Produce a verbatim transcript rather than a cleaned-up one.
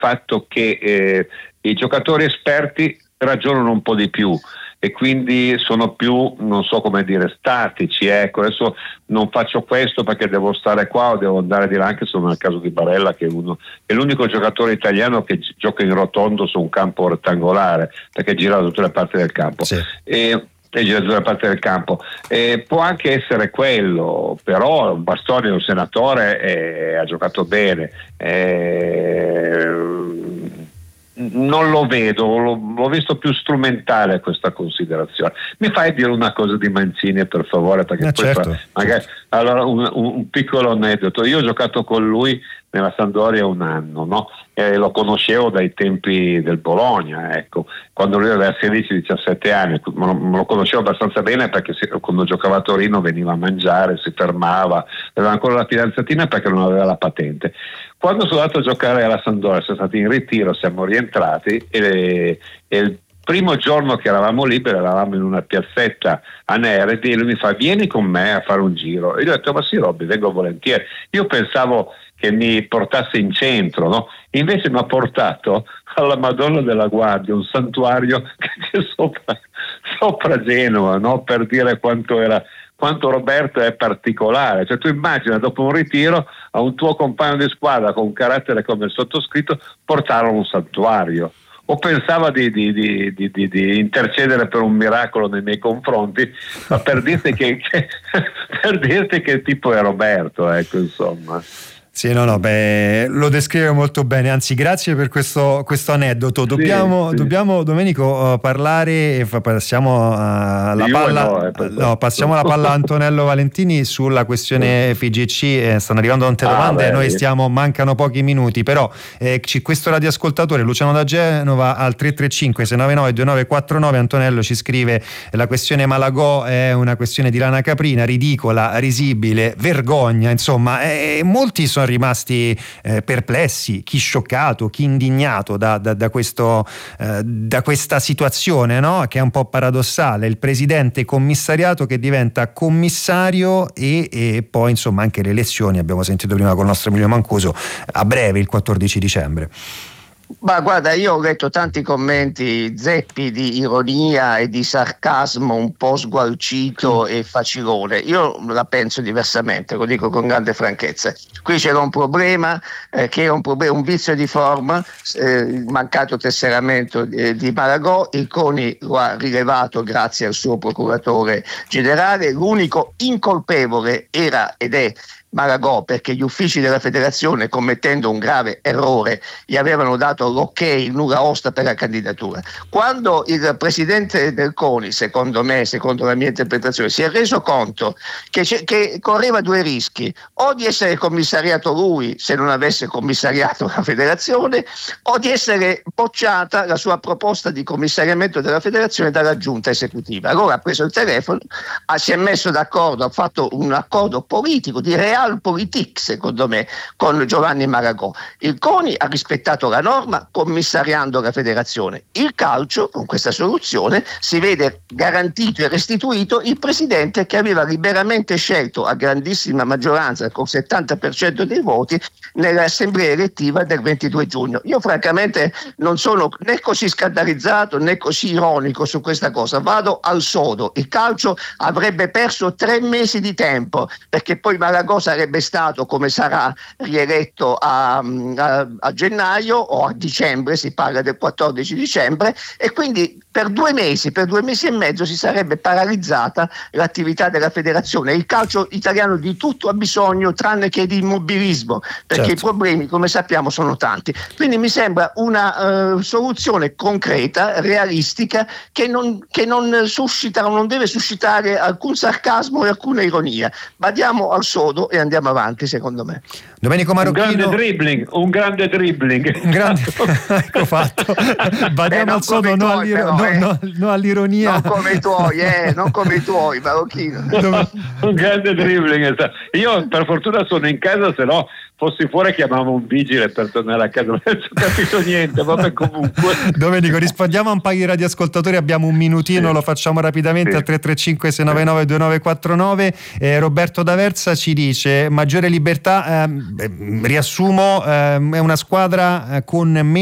fatto che eh, i giocatori esperti ragionano un po' di più e quindi sono più, non so come dire, statici. Ecco, adesso non faccio questo perché devo stare qua o devo andare di là, anche se nel caso di Barella, che è, uno, è l'unico giocatore italiano che gi- gioca in rotondo su un campo rettangolare, perché gira da tutte le parti del campo. Sì. E, e gira da tutte le parti del campo. E può anche essere quello, però Bastoni è un senatore e ha giocato bene. E, non lo vedo, l'ho, l'ho visto più strumentale questa considerazione. Mi fai dire una cosa di Mancini, per favore, perché eh, poi certo. fa, magari, allora un, un, un piccolo aneddoto. Io ho giocato con lui nella Sampdoria un anno, no? E lo conoscevo dai tempi del Bologna, ecco, quando lui aveva sedici diciassette anni, me lo, me lo conoscevo abbastanza bene perché se, quando giocava a Torino veniva a mangiare, si fermava, aveva ancora la fidanzatina perché non aveva la patente. Quando sono andato a giocare alla Sampdoria, siamo stati in ritiro, siamo rientrati e, e il primo giorno che eravamo liberi eravamo in una piazzetta a Neredi e lui mi fa: vieni con me a fare un giro. E io ho detto: ma sì Robby, vengo volentieri. Io pensavo che mi portasse in centro, no? Invece mi ha portato alla Madonna della Guardia, un santuario che c'è sopra, sopra Genova, no? Per dire quanto era, quanto Roberto è particolare. Cioè tu immagina, dopo un ritiro, a un tuo compagno di squadra con un carattere come il sottoscritto portarlo a un santuario. O pensava di, di, di, di, di, di intercedere per un miracolo nei miei confronti, ma per dirti che, che per dirti che tipo è Roberto, ecco, insomma. Sì, no, no, beh, lo descrive molto bene, anzi grazie per questo, questo aneddoto. Dobbiamo, sì, sì. dobbiamo Domenico, uh, parlare e fa, passiamo uh, la Io palla no, eh, no, passiamo la palla a Antonello Valentini sulla questione F I G C. Eh, stanno arrivando tante ah, domande, beh, noi stiamo, mancano pochi minuti, però eh, ci, questo radioascoltatore Luciano da Genova al tre tre cinque sei nove nove due nove quattro nove, Antonello ci scrive: la questione Malagò è una questione di lana caprina, ridicola, risibile, vergogna, insomma, eh, molti sono rimasti eh, perplessi, chi scioccato, chi indignato da, da, da, questo, eh, da questa situazione, no? Che è un po' paradossale, il presidente commissariato che diventa commissario e, e poi insomma anche le elezioni, abbiamo sentito prima con il nostro Emilio Mancuso, a breve, il quattordici dicembre. Ma guarda, io ho letto tanti commenti zeppi di ironia e di sarcasmo un po' sgualcito e facilone. Io la penso diversamente, lo dico con grande franchezza. Qui c'era un problema eh, che era un, problema, un vizio di forma, eh, il mancato tesseramento eh, di Malagò. Il CONI lo ha rilevato grazie al suo procuratore generale. L'unico incolpevole era ed è Malagò, perché gli uffici della federazione, commettendo un grave errore, gli avevano dato l'ok, il nulla osta per la candidatura. Quando il presidente del CONI, secondo me, secondo la mia interpretazione, si è reso conto che, che correva due rischi: o di essere commissariato lui se non avesse commissariato la federazione, o di essere bocciata la sua proposta di commissariamento della federazione dalla giunta esecutiva. Allora ha preso il telefono, ha, si è messo d'accordo, ha fatto un accordo politico di reale politik, secondo me, con Giovanni Malagò. Il CONI ha rispettato la norma commissariando la federazione. Il calcio, con questa soluzione, si vede garantito e restituito il presidente che aveva liberamente scelto a grandissima maggioranza, con il settanta per cento dei voti, nell'assemblea elettiva del ventidue giugno. Io francamente non sono né così scandalizzato né così ironico su questa cosa, vado al sodo. Il calcio avrebbe perso tre mesi di tempo, perché poi Malagò sarebbe stato, come sarà, rieletto a, a, a gennaio o a dicembre, si parla del quattordici dicembre, e quindi per due mesi, per due mesi e mezzo si sarebbe paralizzata l'attività della federazione. Il calcio italiano di tutto ha bisogno, tranne che di immobilismo, perché certo, i problemi, come sappiamo, sono tanti. Quindi mi sembra una uh, soluzione concreta, realistica, che non, che non suscita, non deve suscitare alcun sarcasmo e alcuna ironia. Badiamo al sodo e andiamo avanti, secondo me. Domenico Marocchino, un grande dribbling, un grande dribbling, un grande ecco fatto. Badiamo eh, al sodo, no, all'iro- però, no, eh. no, no all'ironia, non come i tuoi, eh, non come i tuoi, Marocchino. un grande dribbling. Io per fortuna sono in casa, se no fossi fuori chiamavo un vigile per tornare a casa, non ho capito niente, vabbè comunque. Domenico, rispondiamo a un paio di radioascoltatori, abbiamo un minutino, sì. Lo facciamo rapidamente, sì. Al tre tre cinque sei nove nove due nove quattro nove. eh, Roberto D'Aversa ci dice maggiore libertà, eh, riassumo, eh, è una squadra con meno